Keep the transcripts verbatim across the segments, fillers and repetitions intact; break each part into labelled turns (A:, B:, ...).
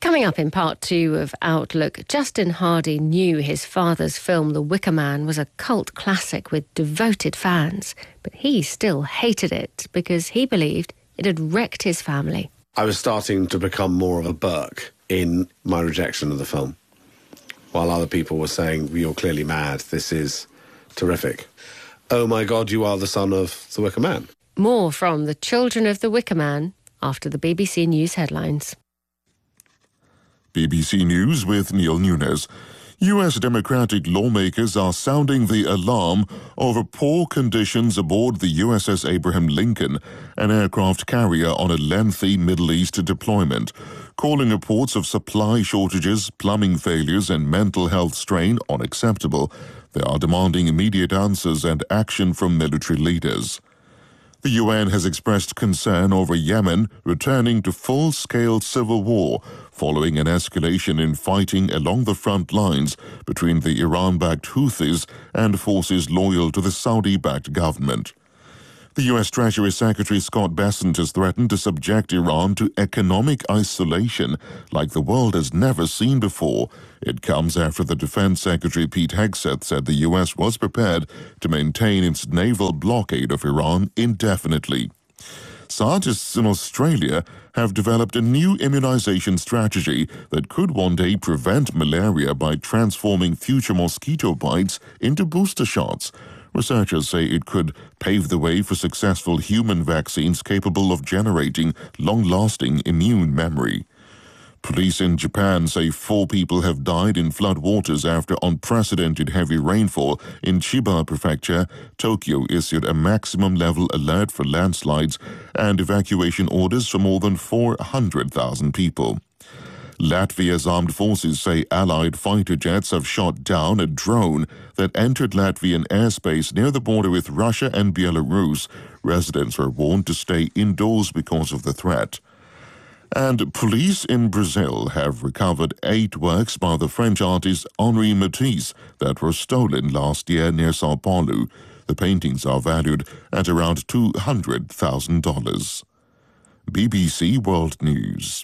A: Coming up in part two of Outlook, Justin Hardy knew his father's film The Wicker Man was a cult classic with devoted fans, but he still hated it because he believed it had wrecked his family.
B: I was starting to become more of a Burke in my rejection of the film, while other people were saying, you're clearly mad, this is terrific. Oh my God, you are the son of The Wicker Man.
A: More from the children of The Wicker Man after the B B C News headlines.
C: B B C News with Neil Nunes. U S Democratic lawmakers are sounding the alarm over poor conditions aboard the U S S Abraham Lincoln, an aircraft carrier on a lengthy Middle East deployment, calling reports of supply shortages, plumbing failures and mental health strain unacceptable. They are demanding immediate answers and action from military leaders. The U N has expressed concern over Yemen returning to full-scale civil war following an escalation in fighting along the front lines between the Iran-backed Houthis and forces loyal to the Saudi-backed government. The U S Treasury Secretary Scott Bessent has threatened to subject Iran to economic isolation like the world has never seen before. It comes after the Defense Secretary Pete Hegseth said the U S was prepared to maintain its naval blockade of Iran indefinitely. Scientists in Australia have developed a new immunization strategy that could one day prevent malaria by transforming future mosquito bites into booster shots. Researchers say it could pave the way for successful human vaccines capable of generating long-lasting immune memory. Police in Japan say four people have died in floodwaters after unprecedented heavy rainfall in Chiba Prefecture. Tokyo issued a maximum level alert for landslides and evacuation orders for more than four hundred thousand people. Latvia's armed forces say Allied fighter jets have shot down a drone that entered Latvian airspace near the border with Russia and Belarus. Residents were warned to stay indoors because of the threat. And police in Brazil have recovered eight works by the French artist Henri Matisse that were stolen last year near Sao Paulo. The paintings are valued at around two hundred thousand dollars. B B C World News.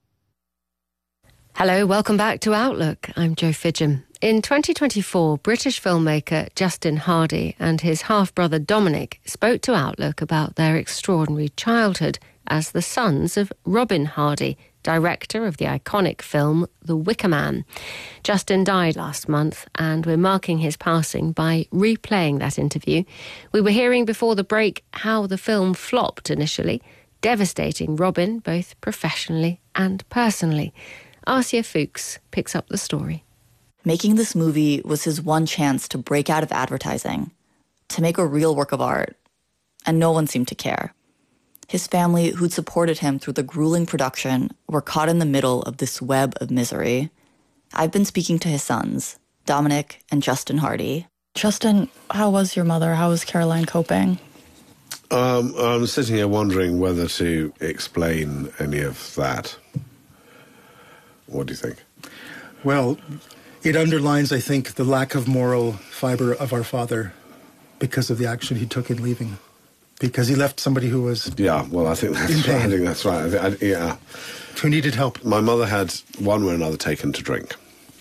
A: Hello, welcome back to Outlook. I'm Jo Fidgham. In twenty twenty-four, British filmmaker Justin Hardy and his half-brother Dominic spoke to Outlook about their extraordinary childhood as the sons of Robin Hardy, director of the iconic film The Wicker Man. Justin died last month, and we're marking his passing by replaying that interview. We were hearing before the break how the film flopped initially, devastating Robin both professionally and personally. Arcia Fuchs picks up the story.
D: Making this movie was his one chance to break out of advertising, to make a real work of art, and no one seemed to care. His family, who'd supported him through the grueling production, were caught in the middle of this web of misery. I've been speaking to his sons, Dominic and Justin Hardy. Justin, how was your mother? How was Caroline coping?
B: Um, I'm sitting here wondering whether to explain any of that. What do you think?
E: Well, it underlines, I think, the lack of moral fiber of our father because of the action he took in leaving. Because he left somebody who was
B: Yeah, well, I think that's
E: in
B: right.
E: pain.
B: I think that's right. I think, I, yeah.
E: Who needed help.
B: My mother had one way or another taken to drink.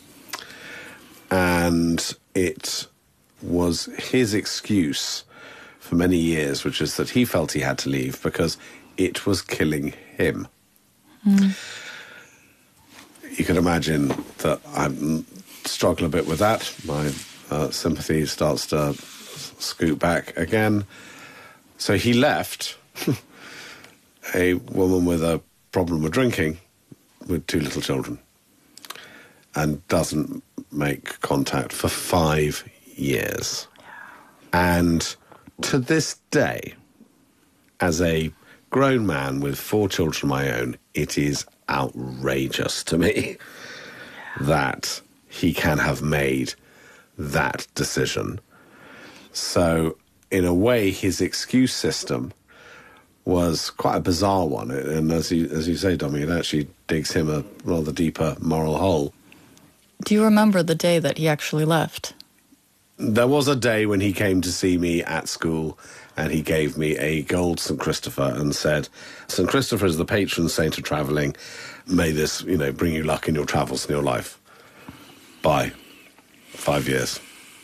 B: And it was his excuse for many years, which is that he felt he had to leave because it was killing him. Mm. You can imagine that I struggle a bit with that. My uh, sympathy starts to scoot back again. So he left a woman with a problem with drinking with two little children and doesn't make contact for five years. And to this day, as a grown man with four children of my own, it is outrageous to me that he can have made that decision. So, in a way, his excuse system was quite a bizarre one. And as you, as you say, Dommy, it actually digs him a rather deeper moral hole.
D: Do you remember the day that he actually left?
B: There was a day when he came to see me at school and he gave me a gold Saint Christopher and said, Saint Christopher is the patron saint of travelling. May this, you know, bring you luck in your travels in your life. Bye. Five years.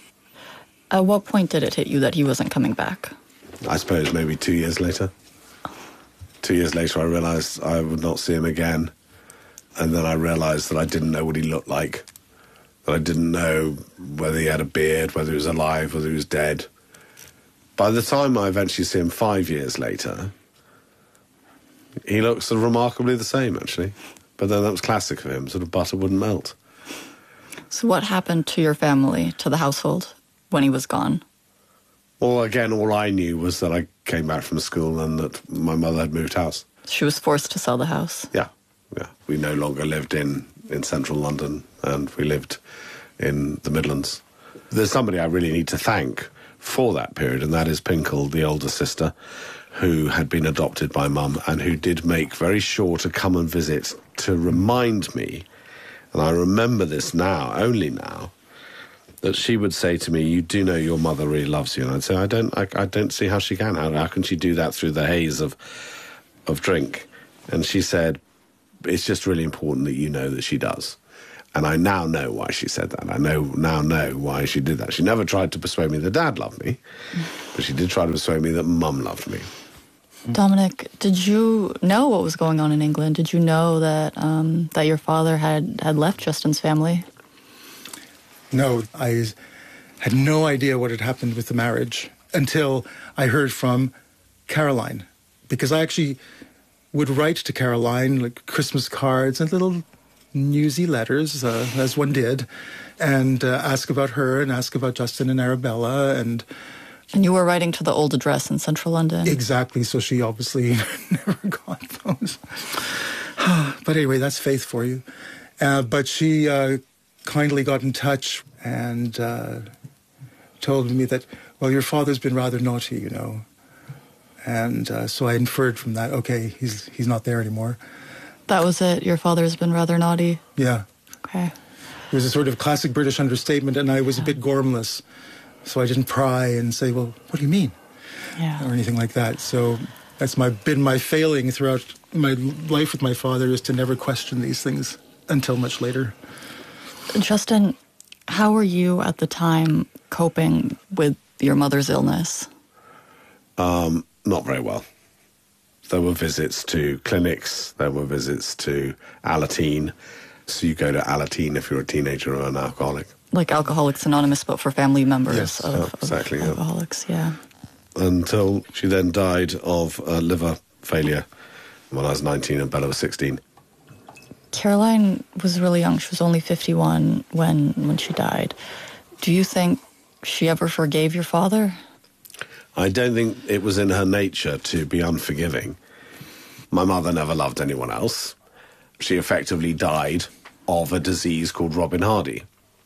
D: At what point did it hit you that he wasn't coming back?
B: I suppose maybe two years later. Two years later, I realised I would not see him again. And then I realised that I didn't know what he looked like. That I didn't know whether he had a beard, whether he was alive, whether he was dead. By the time I eventually see him five years later, he looks sort of remarkably the same, actually. But then that was classic of him, sort of butter wouldn't melt.
D: So what happened to your family, to the household, when he was gone?
B: Well, again, all I knew was that I came back from school and that my mother had moved house.
D: She was forced to sell the house?
B: Yeah, yeah. We no longer lived in, in central London, and we lived in the Midlands. There's somebody I really need to thank for that period, and that is Pinkle, the older sister, who had been adopted by Mum and who did make very sure to come and visit to remind me, and I remember this now, only now, that she would say to me, you do know your mother really loves you. And I'd say, I don't I, I don't see how she can. How, how can she do that through the haze of of drink? And she said, it's just really important that you know that she does. And I now know why she said that. I know now know why she did that. She never tried to persuade me that Dad loved me, but she did try to persuade me that Mum loved me.
D: Dominic, did you know what was going on in England? Did you know that um, that your father had, had left Justin's family?
E: No, I had no idea what had happened with the marriage until I heard from Caroline, because I actually would write to Caroline like Christmas cards and little newsy letters, uh, as one did, and uh, ask about her and ask about Justin and Arabella. And
D: and you were writing to the old address in central London.
E: Exactly, so she obviously never got those. But anyway, that's faith for you. Uh, but she uh, kindly got in touch and uh, told me that, well, your father's been rather naughty, you know. And uh, so I inferred from that, okay, he's he's not there anymore.
D: That was it? Your father's been rather naughty?
E: Yeah.
D: Okay.
E: It was a sort of classic British understatement, and I was a bit gormless. So I didn't pry and say, well, what do you mean?
D: Yeah.
E: Or anything like that. So that's my been my failing throughout my life with my father, is to never question these things until much later.
D: Justin, how were you at the time coping with your mother's illness?
B: Um, not very well. There were visits to clinics, there were visits to Alateen. So you go to Alateen if you're a teenager or an alcoholic.
D: Like Alcoholics Anonymous, but for family members
E: Yes,
D: of,
B: oh, exactly,
D: of
B: yeah.
D: alcoholics, yeah.
B: Until she then died of uh, liver failure when I was nineteen and Bella was sixteen.
D: Caroline was really young. She was only fifty-one when, when she died. Do you think she ever forgave your father?
B: I don't think it was in her nature to be unforgiving. My mother never loved anyone else. She effectively died of a disease called Robin Hardy.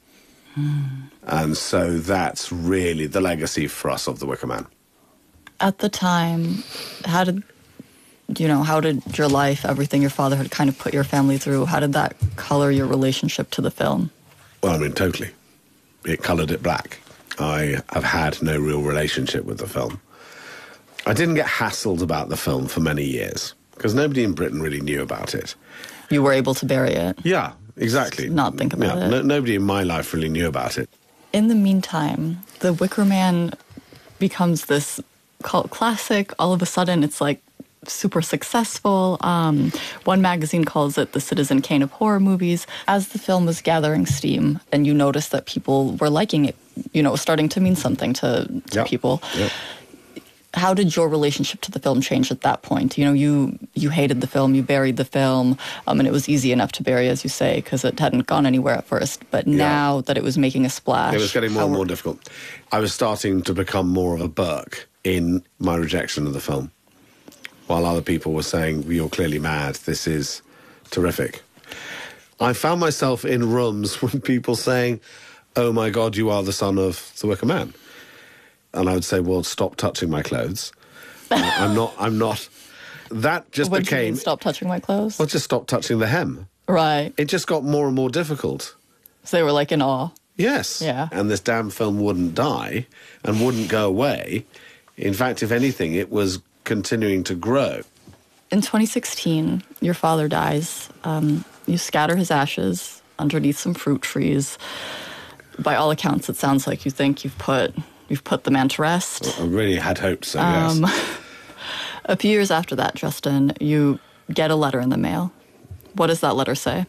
B: Mm. And so that's really the legacy for us of The Wicker Man.
D: At the time, how did, you know, how did your life, everything your father had kind of put your family through, how did that color your relationship to the film?
B: Well, I mean, totally. It coloured it black. I have had no real relationship with the film. I didn't get hassled about the film for many years, because nobody in Britain really knew about it.
D: You were able to bury it.
B: Yeah, exactly.
D: Just not think about
B: yeah,
D: it.
B: No, nobody in my life really knew about it.
D: In the meantime, The Wicker Man becomes this cult classic. All of a sudden, it's like super successful. Um, one magazine calls it the Citizen Kane of horror movies. As the film was gathering steam and you noticed that people were liking it, you know, it was starting to mean something to, to
B: Yep.
D: people.
B: Yep.
D: How did your relationship to the film change at that point? You know, you you hated the film, you buried the film, um, and it was easy enough to bury, as you say, because it hadn't gone anywhere at first. But
B: Yeah.
D: now that it was making a splash...
B: It was getting more
D: how
B: and
D: were-
B: more difficult. I was starting to become more of a Burke in my rejection of the film, while other people were saying, you're clearly mad, this is terrific. I found myself in rooms with people saying, oh my God, you are the son of The Wicker Man. And I would say, well, stop touching my clothes. Uh, I'm not, I'm not. That just
D: What do you
B: became,
D: mean, stop touching my clothes?
B: well, just stop touching the hem.
D: Right.
B: It just got more and more difficult.
D: So they were like in awe.
B: Yes.
D: Yeah.
B: And this damn film wouldn't die and wouldn't go away In fact, if anything, it was continuing to grow.
D: In twenty sixteen, your father dies. Um, you scatter his ashes underneath some fruit trees. By all accounts, it sounds like you think you've put you've put the man to rest.
B: I really had hoped so,
D: Um,
B: yes.
D: A few years after that, Justin, you get a letter in the mail. What does that letter say?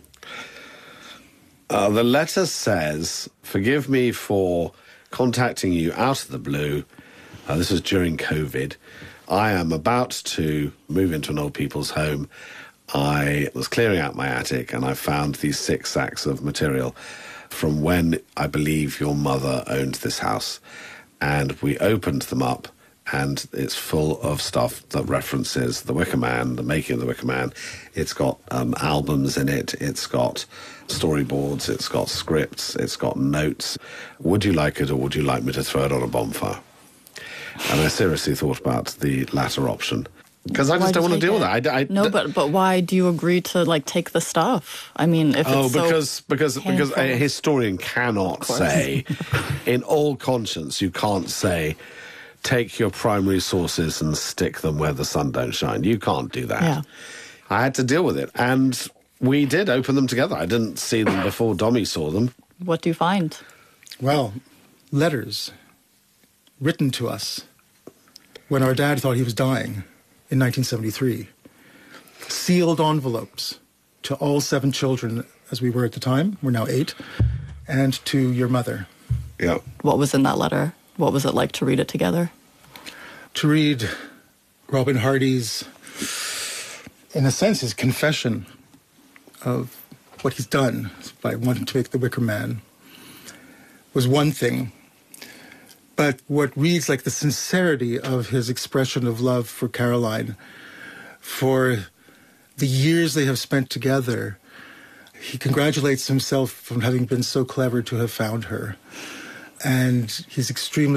B: Uh, the letter says, forgive me for contacting you out of the blue. Uh, this was during COVID. I am about to move into an old people's home. I was clearing out my attic and I found these six sacks of material from when I believe your mother owned this house. And we opened them up, and it's full of stuff that references the Wicker Man, the making of the Wicker Man. It's got um, albums in it, it's got storyboards, it's got scripts, it's got notes. Would you like it, or would you like me to throw it on a bonfire? And I seriously thought about the latter option. Because I just
D: Why
B: don't want to
D: take
B: deal
D: it?
B: with that. I, I,
D: No, but but why do you agree to like take the stuff? I mean, if
B: Oh,
D: it's so
B: because because because a
D: painful.
B: historian cannot say, in all conscience, you can't say, take your primary sources and stick them where the sun don't shine. You can't do that.
D: Yeah.
B: I had to deal with it, and we did open them together. I didn't see them before Dommy saw them.
D: What do you find?
E: Well, letters written to us when our dad thought he was dying in nineteen seventy-three. Sealed envelopes to all seven children, as we were at the time. We're now eight. And to your mother.
B: Yeah.
D: What was in that letter? What was it like to read it together?
E: To read Robin Hardy's, in a sense, his confession of what he's done by wanting to make the Wicker Man was one thing. But what reads like the sincerity of his expression of love for Caroline, for the years they have spent together, he congratulates himself from having been so clever to have found her. And he's extremely